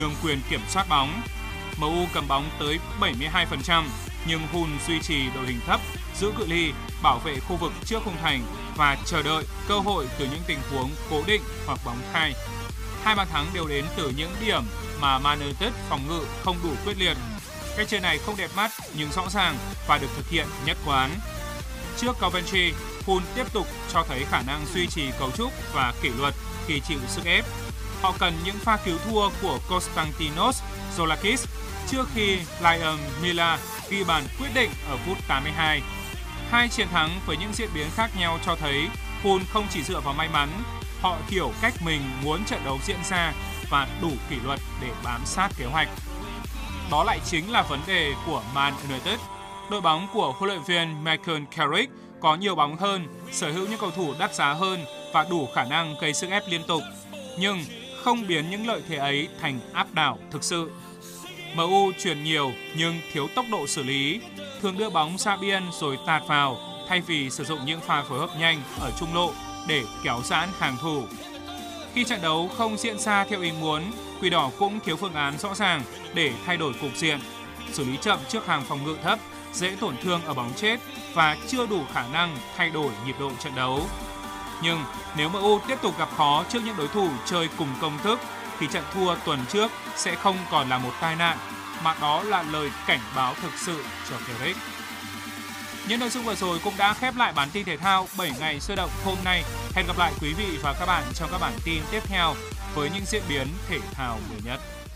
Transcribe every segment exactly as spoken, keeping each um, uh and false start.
đương quyền kiểm soát bóng. em u cầm bóng tới bảy mươi hai phần trăm, nhưng Hull duy trì đội hình thấp, giữ cự ly, bảo vệ khu vực trước khung thành và chờ đợi cơ hội từ những tình huống cố định hoặc bóng khai. Hai bàn thắng đều đến từ những điểm mà Man United phòng ngự không đủ quyết liệt. Cách chơi này không đẹp mắt nhưng rõ ràng và được thực hiện nhất quán. Trước Coventry, Hull tiếp tục cho thấy khả năng duy trì cấu trúc và kỷ luật khi chịu sức ép. Họ cần những pha cứu thua của Konstantinos Zoulakis trước khi Liam Miller ghi bàn quyết định ở phút tám mươi hai. Hai chiến thắng với những diễn biến khác nhau cho thấy Hull không chỉ dựa vào may mắn, họ hiểu cách mình muốn trận đấu diễn ra và đủ kỷ luật để bám sát kế hoạch. Đó lại chính là vấn đề của Man United. Đội bóng của huấn luyện viên Michael Carrick có nhiều bóng hơn, sở hữu những cầu thủ đắt giá hơn và đủ khả năng gây sức ép liên tục, nhưng không biến những lợi thế ấy thành áp đảo thực sự. em u chuyển nhiều nhưng thiếu tốc độ xử lý, thường đưa bóng ra biên rồi tạt vào thay vì sử dụng những pha phối hợp nhanh ở trung lộ để kéo giãn hàng thủ. Khi trận đấu không diễn ra theo ý muốn, Quỷ Đỏ cũng thiếu phương án rõ ràng để thay đổi cục diện, xử lý chậm trước hàng phòng ngự thấp, dễ tổn thương ở bóng chết và chưa đủ khả năng thay đổi nhịp độ trận đấu. Nhưng nếu em u tiếp tục gặp khó trước những đối thủ chơi cùng công thức thì trận thua tuần trước sẽ không còn là một tai nạn, mà đó là lời cảnh báo thực sự cho Carrick. Những nội dung vừa rồi cũng đã khép lại bản tin thể thao bảy ngày sôi động hôm nay. Hẹn gặp lại quý vị và các bạn trong các bản tin tiếp theo với những diễn biến thể thao mới nhất.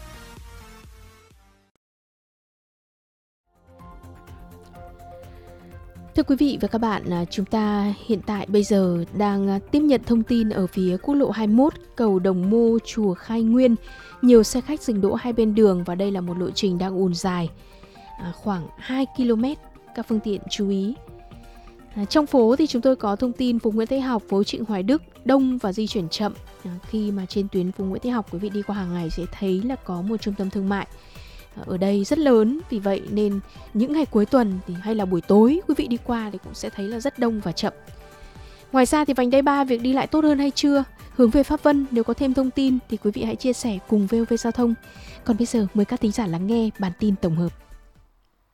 Thưa quý vị và các bạn, chúng ta hiện tại bây giờ đang tiếp nhận thông tin ở phía quốc lộ hai mươi mốt, cầu Đồng Mô, chùa Khai Nguyên. Nhiều xe khách dừng đỗ hai bên đường và đây là một lộ trình đang ùn dài, à, khoảng hai ki lô mét. Các phương tiện chú ý. À, trong phố thì chúng tôi có thông tin phố Nguyễn Thái Học, phố Trịnh Hoài Đức đông và di chuyển chậm. À, khi mà trên tuyến phố Nguyễn Thái Học, quý vị đi qua hàng ngày sẽ thấy là có một trung tâm thương mại ở đây rất lớn, vì vậy nên những ngày cuối tuần thì hay là buổi tối quý vị đi qua thì cũng sẽ thấy là rất đông và chậm. Ngoài ra thì vành đai ba việc đi lại tốt hơn hay chưa? Hướng về Pháp Vân, nếu có thêm thông tin thì quý vị hãy chia sẻ cùng vê o vê Giao thông. Còn bây giờ mời các thính giả lắng nghe bản tin tổng hợp.